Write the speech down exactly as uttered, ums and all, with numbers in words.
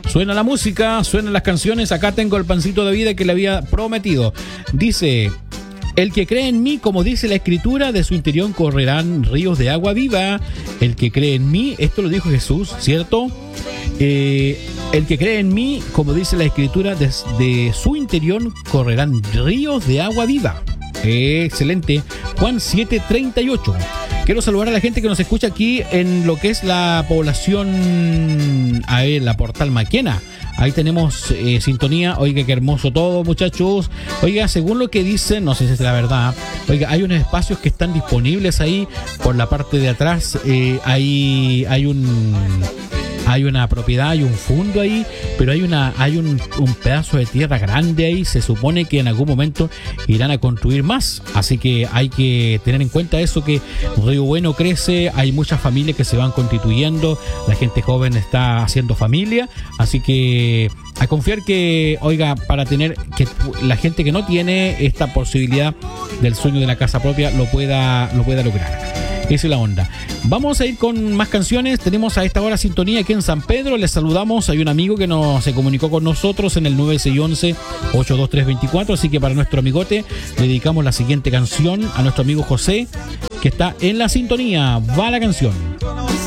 Suena la música, suenan las canciones. Acá tengo el pancito de vida que le había prometido. Dice: el que cree en mí, como dice la escritura, de su interior correrán ríos de agua viva. El que cree en mí, esto lo dijo Jesús, ¿cierto? Eh, el que cree en mí, como dice la escritura, desde su interior correrán ríos de agua viva. Eh, excelente. Juan siete treinta y ocho. Quiero saludar a la gente que nos escucha aquí en lo que es la población, a ver, la Portal Maquena. Ahí tenemos eh, sintonía. Oiga, qué hermoso todo, muchachos. Oiga, según lo que dicen, no sé si es la verdad. Oiga, hay unos espacios que están disponibles ahí por la parte de atrás. Eh, hay, hay un... Hay una propiedad, hay un fondo ahí, pero hay una hay un, un pedazo de tierra grande ahí. Se supone que en algún momento irán a construir más. Así que hay que tener en cuenta eso, que Río Bueno crece, hay muchas familias que se van constituyendo, la gente joven está haciendo familia. Así que a confiar que, oiga, para tener que la gente que no tiene esta posibilidad del sueño de la casa propia lo pueda, lo pueda lograr. Esa es la onda. Vamos a ir con más canciones. Tenemos a esta hora sintonía aquí en San Pedro. Les saludamos. Hay un amigo que nos se comunicó con nosotros en el nueve seis uno uno, ocho dos tres dos cuatro. Así que para nuestro amigote le dedicamos la siguiente canción a nuestro amigo José, que está en la sintonía. Va la canción.